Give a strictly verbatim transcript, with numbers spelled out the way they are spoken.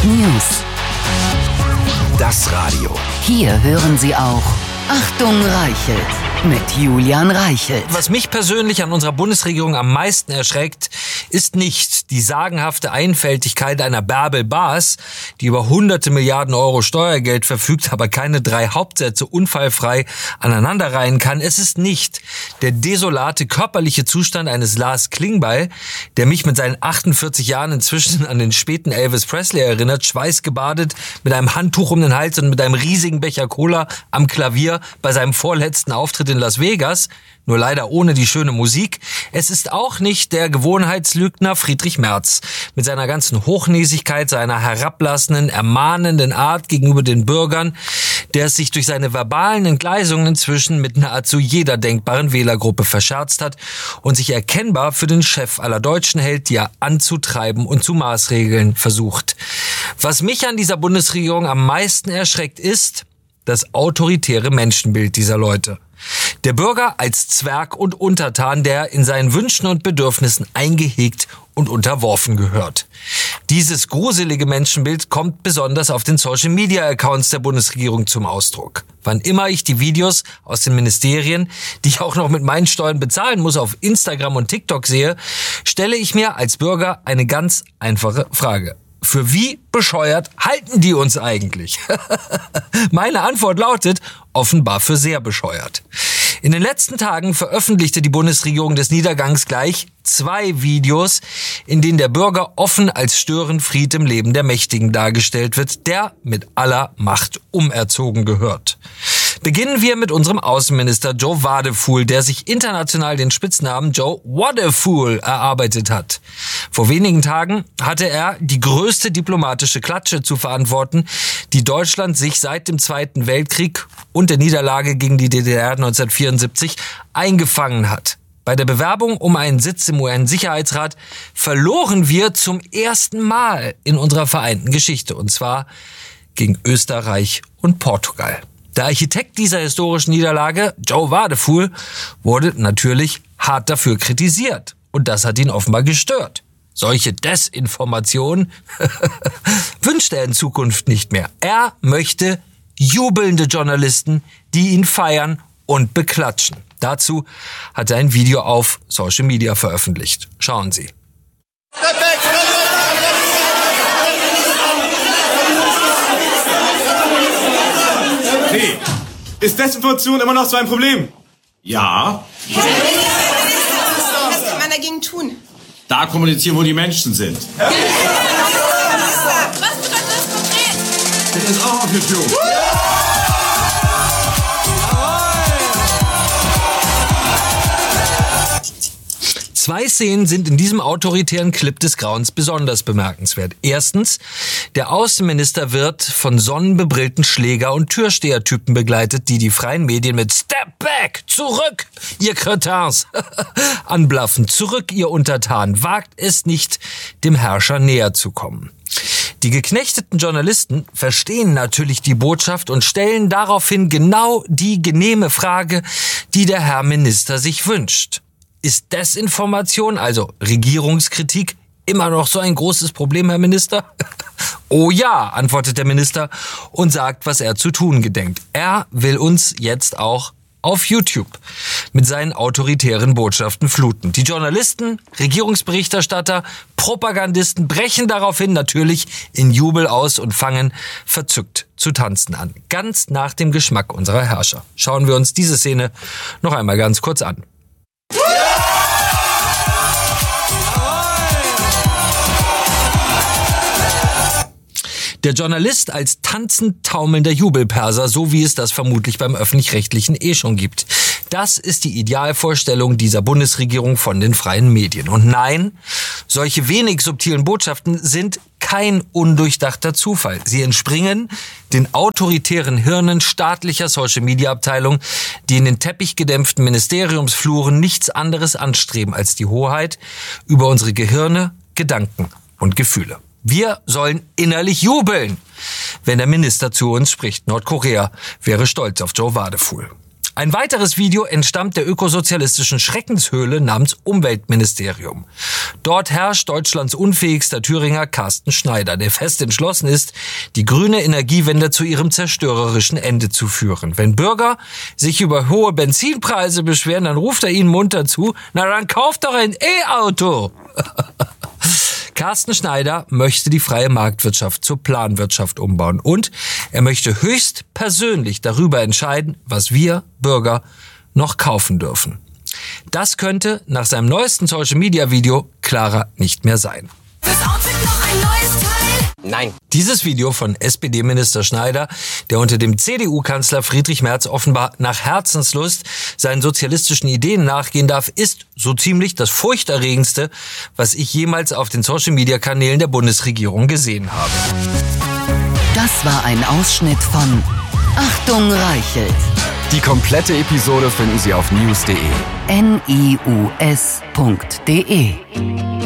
News. Das Radio. Hier hören Sie auch Achtung Reichelt mit Julian Reichelt. Was mich persönlich an unserer Bundesregierung am meisten erschreckt, ist nicht die sagenhafte Einfältigkeit einer Bärbel Baas, die über hunderte Milliarden Euro Steuergeld verfügt, aber keine drei Hauptsätze unfallfrei aneinanderreihen kann. Es ist nicht der desolate körperliche Zustand eines Lars Klingbeil, der mich mit seinen achtundvierzig Jahren inzwischen an den späten Elvis Presley erinnert, schweißgebadet, mit einem Handtuch um den Hals und mit einem riesigen Becher Cola am Klavier bei seinem vorletzten Auftritt in Las Vegas, nur leider ohne die schöne Musik. Es ist auch nicht der Gewohnheitslügner Friedrich Merz mit seiner ganzen Hochnäsigkeit, seiner herablassenden, ermahnenden Art gegenüber den Bürgern, der es sich durch seine verbalen Entgleisungen inzwischen mit nahezu jeder denkbaren Wählergruppe verscherzt hat und sich erkennbar für den Chef aller Deutschen hält, die er anzutreiben und zu maßregeln versucht. Was mich an dieser Bundesregierung am meisten erschreckt, ist das autoritäre Menschenbild dieser Leute. Der Bürger als Zwerg und Untertan, der in seinen Wünschen und Bedürfnissen eingehegt und unterworfen gehört. Dieses gruselige Menschenbild kommt besonders auf den Social-Media-Accounts der Bundesregierung zum Ausdruck. Wann immer ich die Videos aus den Ministerien, die ich auch noch mit meinen Steuern bezahlen muss, auf Instagram und TikTok sehe, stelle ich mir als Bürger eine ganz einfache Frage. Für wie bescheuert halten die uns eigentlich? Meine Antwort lautet, offenbar für sehr bescheuert. In den letzten Tagen veröffentlichte die Bundesregierung des Niedergangs gleich zwei Videos, in denen der Bürger offen als Störenfried im Leben der Mächtigen dargestellt wird, der mit aller Macht umerzogen gehört. Beginnen wir mit unserem Außenminister Joe Wadefuhl, der sich international den Spitznamen Joe Wadefool erarbeitet hat. Vor wenigen Tagen hatte er die größte diplomatische Klatsche zu verantworten, die Deutschland sich seit dem Zweiten Weltkrieg und der Niederlage gegen die D D R neunzehnhundertvierundsiebzig eingefangen hat. Bei der Bewerbung um einen Sitz im U N-Sicherheitsrat verloren wir zum ersten Mal in unserer vereinten Geschichte, und zwar gegen Österreich und Portugal. Der Architekt dieser historischen Niederlage, Joe Wadefuhl, wurde natürlich hart dafür kritisiert. Und das hat ihn offenbar gestört. Solche Desinformation wünscht er in Zukunft nicht mehr. Er möchte jubelnde Journalisten, die ihn feiern und beklatschen. Dazu hat er ein Video auf Social Media veröffentlicht. Schauen Sie. Hey, ist Desinformation immer noch so ein Problem? Ja. Was kann man dagegen tun? Da kommunizieren, wo die Menschen sind. Was bedeutet das konkret? Das ist auch auf YouTube. Zwei Szenen sind in diesem autoritären Clip des Grauens besonders bemerkenswert. Erstens, der Außenminister wird von sonnenbebrillten Schläger- und Türstehertypen begleitet, die die freien Medien mit Step back, zurück, ihr Cretins, anblaffen. Zurück, ihr Untertan, wagt es nicht, dem Herrscher näher zu kommen. Die geknechteten Journalisten verstehen natürlich die Botschaft und stellen daraufhin genau die genehme Frage, die der Herr Minister sich wünscht. Ist Desinformation, also Regierungskritik, immer noch so ein großes Problem, Herr Minister? Oh ja, antwortet der Minister und sagt, was er zu tun gedenkt. Er will uns jetzt auch auf YouTube mit seinen autoritären Botschaften fluten. Die Journalisten, Regierungsberichterstatter, Propagandisten brechen daraufhin natürlich in Jubel aus und fangen verzückt zu tanzen an. Ganz nach dem Geschmack unserer Herrscher. Schauen wir uns diese Szene noch einmal ganz kurz an. Der Journalist als tanzend taumelnder Jubelperser, so wie es das vermutlich beim Öffentlich-Rechtlichen eh schon gibt. Das ist die Idealvorstellung dieser Bundesregierung von den freien Medien. Und nein, solche wenig subtilen Botschaften sind kein undurchdachter Zufall. Sie entspringen den autoritären Hirnen staatlicher Social-Media-Abteilungen, die in den teppichgedämpften Ministeriumsfluren nichts anderes anstreben als die Hoheit über unsere Gehirne, Gedanken und Gefühle. Wir sollen innerlich jubeln, wenn der Minister zu uns spricht. Nordkorea wäre stolz auf Joe Wadefuhl. Ein weiteres Video entstammt der ökosozialistischen Schreckenshöhle namens Umweltministerium. Dort herrscht Deutschlands unfähigster Thüringer Carsten Schneider, der fest entschlossen ist, die grüne Energiewende zu ihrem zerstörerischen Ende zu führen. Wenn Bürger sich über hohe Benzinpreise beschweren, dann ruft er ihnen munter zu, na dann kauft doch ein E-Auto. Carsten Schneider möchte die freie Marktwirtschaft zur Planwirtschaft umbauen und er möchte höchst persönlich darüber entscheiden, was wir Bürger noch kaufen dürfen. Das könnte nach seinem neuesten Social-Media-Video klarer nicht mehr sein. Fürs Outfit noch ein neues Teil? Nein. Dieses Video von S P D-Minister Schneider, der unter dem C D U-Kanzler Friedrich Merz offenbar nach Herzenslust seinen sozialistischen Ideen nachgehen darf, ist so ziemlich das furchterregendste, was ich jemals auf den Social-Media-Kanälen der Bundesregierung gesehen habe. Das war ein Ausschnitt von Achtung Reichelt. Die komplette Episode finden Sie auf news punkt de. N I U S punkt de